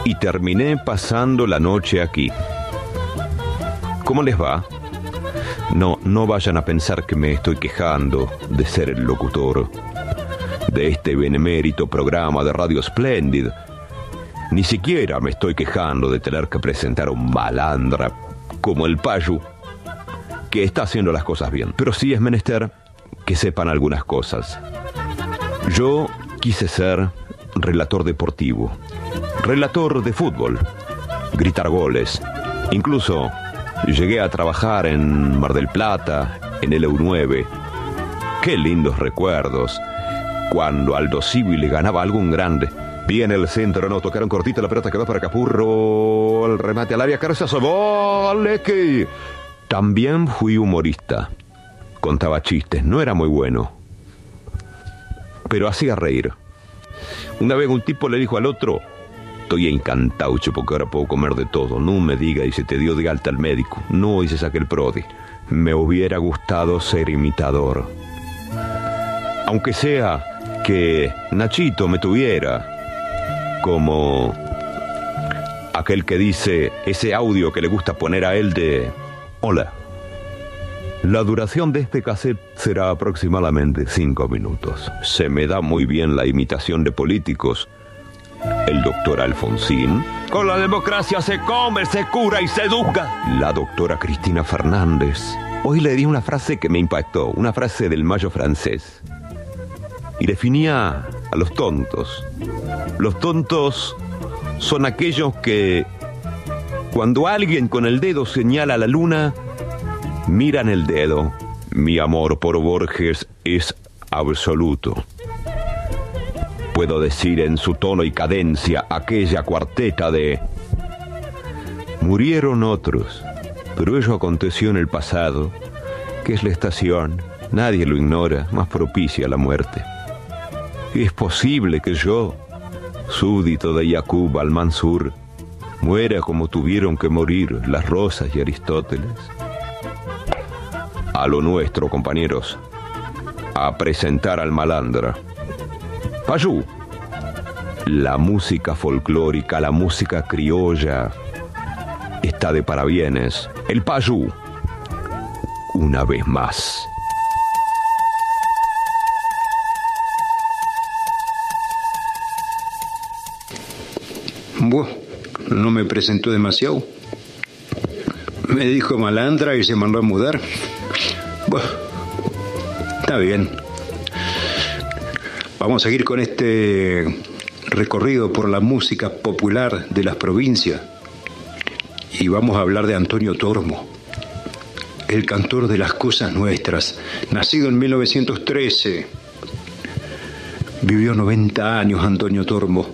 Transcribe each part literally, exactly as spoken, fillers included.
y terminé pasando la noche aquí. ¿Cómo les va? No, no vayan a pensar que me estoy quejando de ser el locutor de este benemérito programa de Radio Splendid. Ni siquiera me estoy quejando de tener que presentar a un malandra como el Payu, que está haciendo las cosas bien. Pero sí es menester que sepan algunas cosas. Yo quise ser relator deportivo, relator de fútbol, gritar goles. Incluso llegué a trabajar en Mar del Plata, en el E U nueve. Qué lindos recuerdos, cuando Aldo Civi le ganaba a algún grande. Viene el centro, no, tocaron cortita, la pelota quedó para Capurro, el remate al área, Carcaso, vale que... También fui humorista, contaba chistes, no era muy bueno, pero hacía reír. Una vez un tipo le dijo al otro: estoy encantaucho porque ahora puedo comer de todo. No me diga, y se te dio de alta al médico. No, y se saque el prodi. Me hubiera gustado ser imitador. Aunque sea que Nachito me tuviera como aquel que dice ese audio que le gusta poner a él de: hola, la duración de este cassette será aproximadamente cinco minutos. Se me da muy bien la imitación de políticos. El doctor Alfonsín. Con la democracia se come, se cura y se educa. La doctora Cristina Fernández. Hoy le di una frase que me impactó, una frase del Mayo francés. Y definía a los tontos. Los tontos son aquellos que, cuando alguien con el dedo señala a la luna, miran el dedo. Mi amor por Borges es absoluto. Puedo decir en su tono y cadencia aquella cuarteta de: murieron otros, pero ello aconteció en el pasado, que es la estación, nadie lo ignora, más propicia a la muerte. Es posible que yo, súbdito de Yaqub al-Mansur, muera como tuvieron que morir las Rosas y Aristóteles. A lo nuestro, compañeros, a presentar al malandra. Payu, la música folclórica, la música criolla está de parabienes. El Payu, una vez más. Bueno, no me presentó demasiado. Me dijo malandra y se mandó a mudar. Bueno, está bien. Vamos a seguir con este recorrido por la música popular de las provincias. Y vamos a hablar de Antonio Tormo, el cantor de las cosas nuestras. Nacido en mil novecientos trece. Vivió noventa años Antonio Tormo.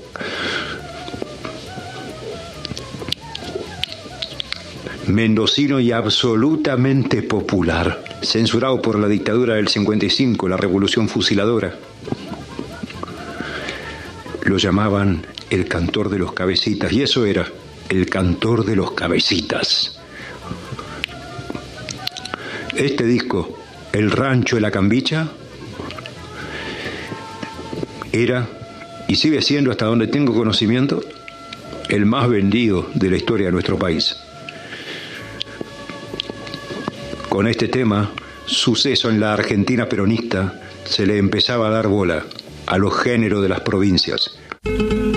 Mendocino y absolutamente popular, censurado por la dictadura del cincuenta y cinco, la revolución fusiladora. Lo llamaban el cantor de los cabecitas, y eso era, el cantor de los cabecitas. Este disco, El Rancho de la Cambicha, era, y sigue siendo hasta donde tengo conocimiento, el más vendido de la historia de nuestro país. Con este tema, suceso en la Argentina peronista, se le empezaba a dar bola a los géneros de las provincias.